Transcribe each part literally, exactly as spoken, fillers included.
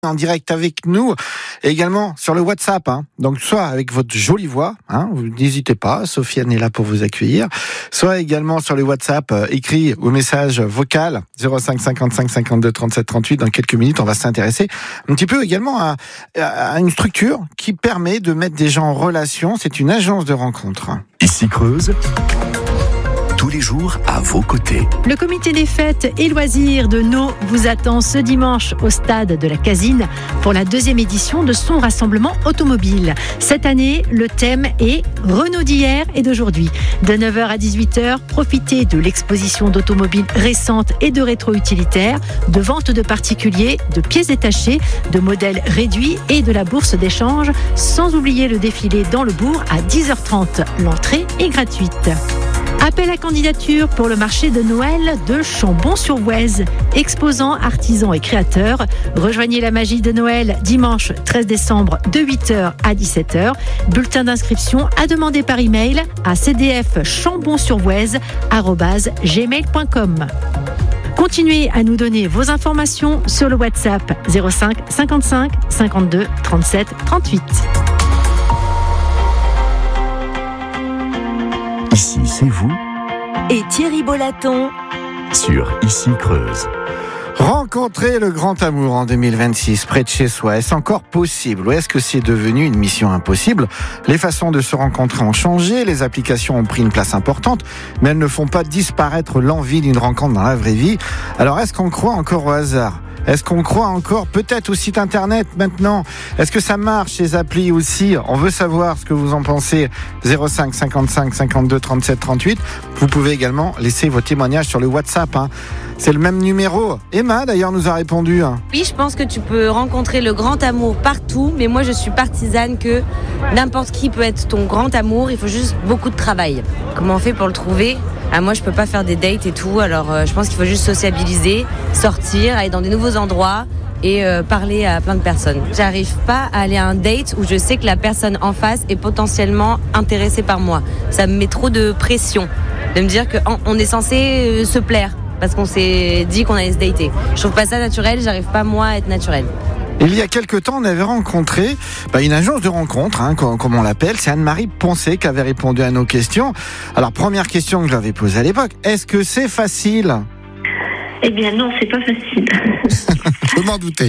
En direct avec nous, et également sur le WhatsApp, hein. Donc soit avec votre jolie voix, hein, vous n'hésitez pas, Sofiane est là pour vous accueillir, soit également sur le WhatsApp euh, écrit ou message vocal zéro cinq cinquante-cinq cinquante-deux trente-sept trente-huit. Dans quelques minutes, on va s'intéresser un petit peu également à, à une structure qui permet de mettre des gens en relation. C'est une agence de rencontre. Ici Creuse, tous les jours à vos côtés. Le comité des fêtes et loisirs de Nau vous attend ce dimanche au stade de la Casine pour la deuxième édition de son rassemblement automobile. Cette année, le thème est Renault d'hier et d'aujourd'hui. De neuf heures à dix-huit heures, profitez de l'exposition d'automobiles récentes et de rétro-utilitaires, de ventes de particuliers, de pièces détachées, de modèles réduits et de la bourse d'échange, sans oublier le défilé dans le bourg à dix heures trente. L'entrée est gratuite. Appel à candidature pour le marché de Noël de Chambon-sur-Voueize. Exposants, artisans et créateurs, rejoignez la magie de Noël dimanche treize décembre de huit heures à dix-sept heures. Bulletin d'inscription à demander par email à c d f chambon-sur-voueize arobase gmail point com. Continuez à nous donner vos informations sur le WhatsApp zéro cinq cinquante-cinq cinquante-deux trente-sept trente-huit. Ici, c'est vous et Thierry Bolaton sur Ici Creuse. Rencontrer le grand amour en deux mille vingt-six près de chez soi, est-ce encore possible ou est-ce que c'est devenu une mission impossible ? Les façons de se rencontrer ont changé, les applications ont pris une place importante, mais elles ne font pas disparaître l'envie d'une rencontre dans la vraie vie. Alors est-ce qu'on croit encore au hasard ? Est-ce qu'on croit encore peut-être au site internet maintenant ? Est-ce que ça marche ces applis aussi ? On veut savoir ce que vous en pensez. zéro cinq cinquante-cinq cinquante-deux trente-sept trente-huit. Vous pouvez également laisser vos témoignages sur le WhatsApp, hein. C'est le même numéro. Emma d'ailleurs nous a répondu. Hein. Oui, je pense que tu peux rencontrer le grand amour partout, mais moi je suis partisane que n'importe qui peut être ton grand amour, il faut juste beaucoup de travail. Comment on fait pour le trouver ? Ah, moi, je peux pas faire des dates et tout, alors euh, je pense qu'il faut juste sociabiliser, sortir, aller dans des nouveaux endroits et euh, parler à plein de personnes. J'arrive pas à aller à un date où je sais que la personne en face est potentiellement intéressée par moi. Ça me met trop de pression de me dire qu'on est censé euh, se plaire parce qu'on s'est dit qu'on allait se dater. Je trouve pas ça naturel, j'arrive pas moi à être naturelle. Il y a quelque temps, on avait rencontré bah, une agence de rencontre, hein, comme, comme on l'appelle. C'est Anne-Marie Poncet qui avait répondu à nos questions. Alors, première question que j'avais posée à l'époque, est-ce que c'est facile ? Eh bien non, c'est pas facile. Je m'en doutais.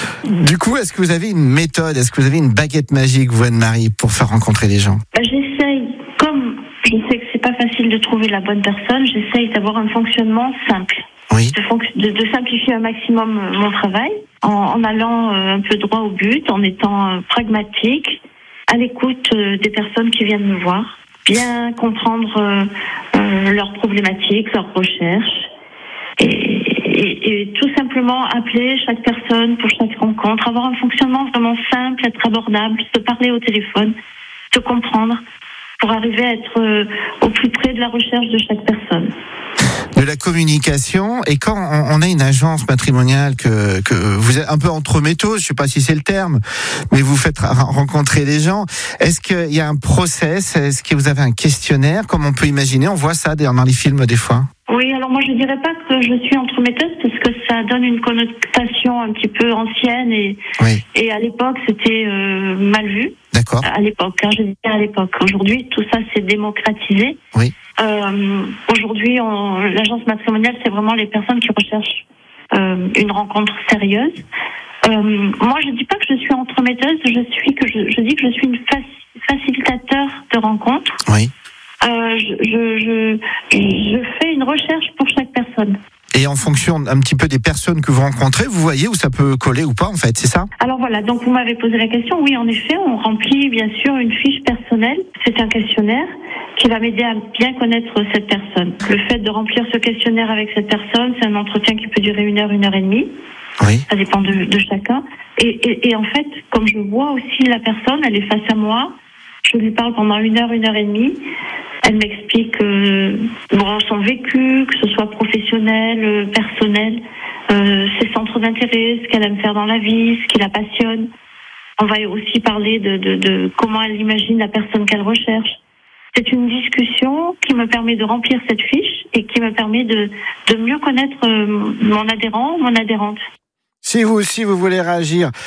Du coup, est-ce que vous avez une méthode ? Est-ce que vous avez une baguette magique, vous, Anne-Marie, pour faire rencontrer les gens ? Bah, j'essaye, comme je sais que c'est pas facile de trouver la bonne personne, j'essaye d'avoir un fonctionnement simple. Oui. De, fonc- de, de simplifier un maximum mon travail, en, en allant euh, un peu droit au but, en étant euh, pragmatique, à l'écoute euh, des personnes qui viennent me voir, bien comprendre euh, euh, leurs problématiques, leurs recherches, et, et, et tout simplement appeler chaque personne pour chaque rencontre, avoir un fonctionnement vraiment simple, être abordable, se parler au téléphone, se comprendre, pour arriver à être euh, au plus près de la recherche de chaque personne. De la communication, et quand on a une agence matrimoniale que, que vous êtes un peu entremetteuse, je ne sais pas si c'est le terme, mais vous faites rencontrer les gens, est-ce qu'il y a un process, est-ce que vous avez un questionnaire, comme on peut imaginer, on voit ça d'ailleurs dans les films des fois ? Oui, alors moi je dirais pas que je suis entremetteuse parce que ça donne une connotation un petit peu ancienne et, oui. et à l'époque c'était euh, mal vu. D'accord. À l'époque, hein, je dis à l'époque. Aujourd'hui, tout ça s'est démocratisé. Oui. Euh, aujourd'hui, on, l'agence matrimoniale, c'est vraiment les personnes qui recherchent euh, une rencontre sérieuse. Euh, moi, je dis pas que je suis entremetteuse, je suis que je, je dis que je suis une faci- facilitateur de rencontres. Oui. Euh, je, je, je, je fais une recherche pour chaque personne. Et en fonction un petit peu des personnes que vous rencontrez, vous voyez où ça peut coller ou pas, en fait, c'est ça ? Alors voilà, donc vous m'avez posé la question. Oui, en effet, on remplit bien sûr une fiche personnelle. C'est un questionnaire qui va m'aider à bien connaître cette personne. Le fait de remplir ce questionnaire avec cette personne, c'est un entretien qui peut durer une heure, une heure et demie. Oui. Ça dépend de, de chacun. Et, et, et en fait, comme je vois aussi la personne, elle est face à moi, je lui parle pendant une heure, une heure et demie. Elle m'explique euh, bon, son vécu, que ce soit professionnel, euh, personnel, euh, ses centres d'intérêt, ce qu'elle aime faire dans la vie, ce qui la passionne. On va aussi parler de, de, de comment elle imagine la personne qu'elle recherche. C'est une discussion qui me permet de remplir cette fiche et qui me permet de, de mieux connaître euh, mon adhérent, mon adhérente. Si vous aussi vous voulez réagir